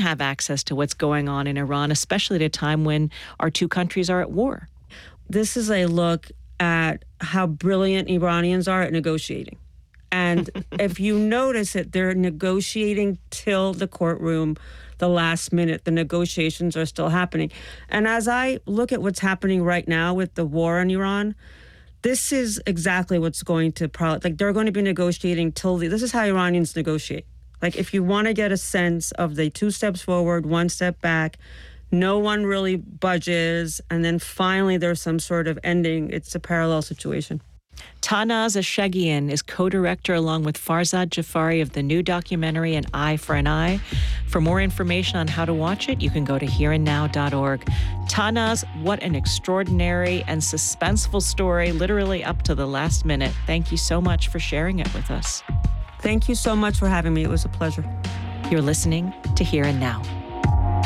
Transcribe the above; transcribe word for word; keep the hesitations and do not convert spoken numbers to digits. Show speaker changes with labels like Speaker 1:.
Speaker 1: have access to what's going on in Iran, especially at a time when our two countries are at war.
Speaker 2: This is a look at how brilliant Iranians are at negotiating. And if you notice it, they're negotiating till the courtroom, the last minute. The negotiations are still happening. And as I look at what's happening right now with the war in Iran, this is exactly what's going to probably, like, they're going to be negotiating till the, this is how Iranians negotiate. Like, if you want to get a sense of the two steps forward, one step back, no one really budges, and then finally there's some sort of ending. It's a parallel situation.
Speaker 1: Tahnaz Asheghian is co-director along with Farzad Jafari of the new documentary An Eye for an Eye. For more information on how to watch it, you can go to here and now dot org. Tahnaz, what an extraordinary and suspenseful story, literally up to the last minute. Thank you so much for sharing it with us.
Speaker 2: Thank you so much for having me. It was a pleasure.
Speaker 1: You're listening to Here and Now.